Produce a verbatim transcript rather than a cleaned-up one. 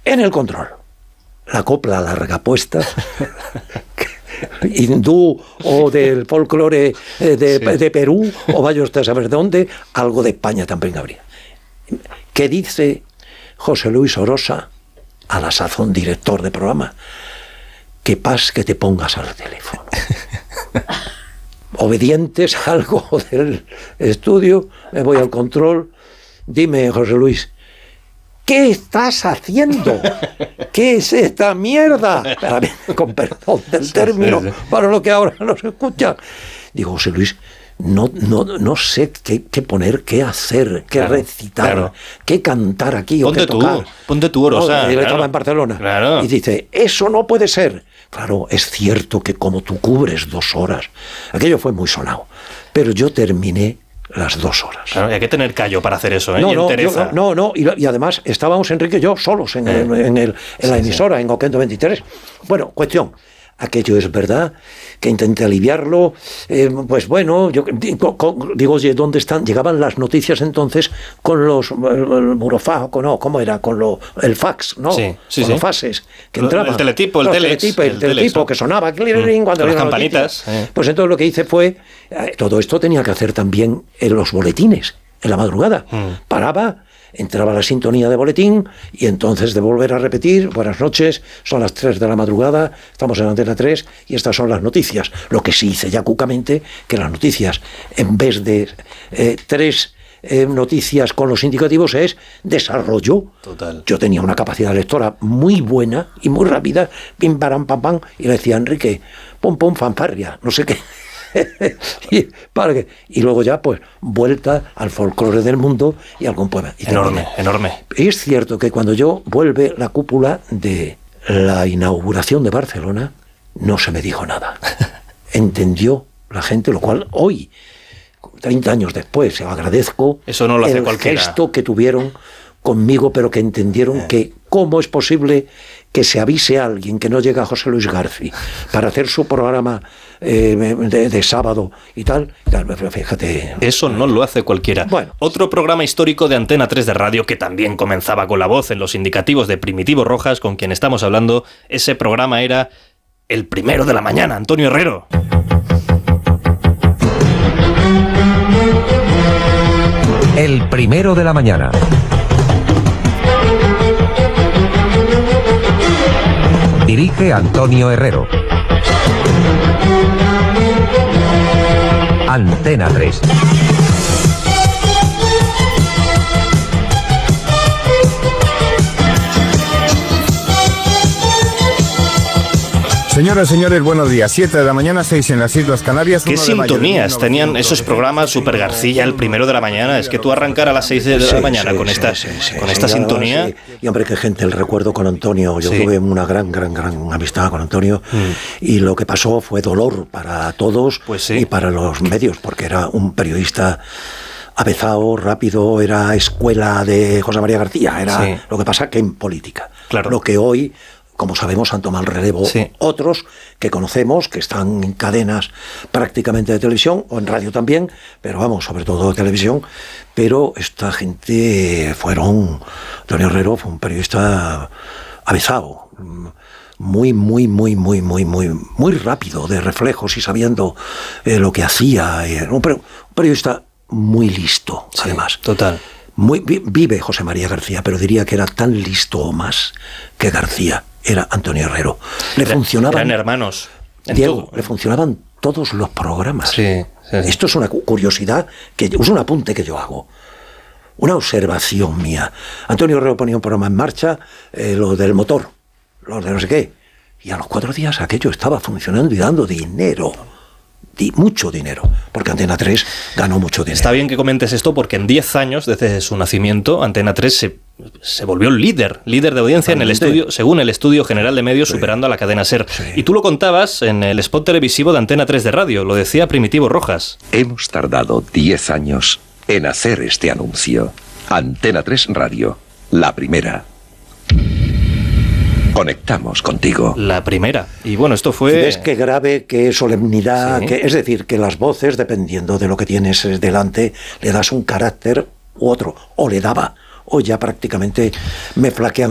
En el control, la copla larga puesta, hindú o del folclore de, sí. de Perú, o vaya usted a saber de dónde, algo de España también habría. ¿Qué dice José Luis Orosa, a la sazón director de programa? Que pas que te pongas al teléfono. Obedientes a algo del estudio, me voy al control. Dime, José Luis, ¿qué estás haciendo? ¿Qué es esta mierda? Con perdón del término, para lo que ahora nos escuchan. Digo, José Luis, no, no, no sé qué, qué poner, qué hacer, qué claro, recitar, claro. qué cantar aquí ponte o qué tocar. Tú, ponte tú, Orosa. No, claro. Estaba en Barcelona. Claro. Y dice, eso no puede ser. Claro, es cierto que como tú cubres dos horas, aquello fue muy sonado, pero yo terminé las dos horas. Claro, hay que tener callo para hacer eso, ¿eh? No, y no, yo, no, no, y, y además estábamos Enrique y yo solos en, eh. el, en, el, en la sí, emisora, sí. en Oquendo veintitrés. Bueno, cuestión, aquello es verdad, que intenté aliviarlo, eh, pues bueno, yo digo, digo, oye, ¿dónde están? Llegaban las noticias entonces con los, el burofax, no, ¿cómo era? Con lo, el fax, ¿no? Sí, sí, con sí. los faxes que entraban. El teletipo, el no, telex. El, el, el teletipo que sonaba, clearing, cuando las campanitas. Eh. Pues entonces lo que hice fue, eh, todo esto tenía que hacer también en los boletines, en la madrugada. Mm. Paraba, entraba la sintonía de boletín y entonces de volver a repetir, buenas noches, son las tres de la madrugada, estamos en Antena tres y estas son las noticias. Lo que sí hice ya cucamente, que las noticias, en vez de eh, tres eh, noticias con los indicativos, es desarrollo. Total. Yo tenía una capacidad lectora muy buena y muy rápida, pim, param, pam, pam, y le decía, Enrique, pum, pum, fanfarria, no sé qué. y, para que, y luego ya pues vuelta al folclore del mundo y algún poema y enorme, enorme. Y es cierto que cuando yo vuelve la cúpula de la inauguración de Barcelona no se me dijo nada. Entendió la gente, lo cual hoy treinta años después se lo agradezco. Eso no lo hace el cualquiera. Gesto que tuvieron conmigo, pero que entendieron eh. que cómo es posible que se avise a alguien que no llega a José Luis García para hacer su programa eh, de, de sábado y tal. Fíjate. Eso no lo hace cualquiera. Bueno. Otro programa histórico de Antena tres de radio que también comenzaba con la voz en los indicativos de Primitivo Rojas, con quien estamos hablando. Ese programa era El Primero de la Mañana, Antonio Herrero. El Primero de la Mañana. Dirige Antonio Herrero. Antena tres. Señoras, señores, buenos días. siete de la mañana, seis en las Islas Canarias. ¿Qué sintonías tenían esos programas Super García, El Primero de la Mañana? Es que tú arrancar a las seis de la sí, mañana sí, con sí, esta, sí, sí, con sí, esta sí, sintonía. Sí. Y hombre, qué gente, el recuerdo con Antonio. Yo sí. tuve una gran, gran, gran amistad con Antonio mm. y lo que pasó fue dolor para todos pues sí. y para los medios, porque era un periodista avezado, rápido, era escuela de José María García. Era sí. lo que pasa que en política. Claro. Lo que hoy, como sabemos, han tomado el relevo sí. otros que conocemos, que están en cadenas prácticamente de televisión, o en radio también, pero vamos, sobre todo de televisión. Pero esta gente fueron... Antonio Herrero fue un periodista avezado, muy, muy, muy, muy, muy, muy, muy rápido de reflejos y sabiendo eh, lo que hacía. Eh, un, un periodista muy listo, sí, además. Total. Muy, vive José María García, pero diría que era tan listo o más que García. Era Antonio Herrero. Le Era, funcionaban... Eran hermanos. Diego, todo. le funcionaban todos los programas. Sí, sí, sí. Esto es una curiosidad, que es un apunte que yo hago. Una observación mía. Antonio Herrero ponía un programa en marcha, eh, lo del motor, lo de no sé qué. Y a los cuatro días aquello estaba funcionando y dando dinero. Di, mucho dinero, porque Antena tres ganó mucho dinero. Está bien que comentes esto porque en diez años desde su nacimiento Antena tres se, se volvió líder, líder de audiencia Realmente. en el estudio, según el Estudio General de Medios, sí. superando a la cadena SER. Sí. Y tú lo contabas en el spot televisivo de Antena tres de radio, lo decía Primitivo Rojas. Hemos tardado diez años en hacer este anuncio. Antena tres Radio, la primera. Conectamos contigo. La primera. Y bueno, esto fue... ¿Ves qué grave, qué solemnidad? Sí. Que, es decir, que las voces, dependiendo de lo que tienes delante, le das un carácter u otro. O le daba. O ya prácticamente me flaquean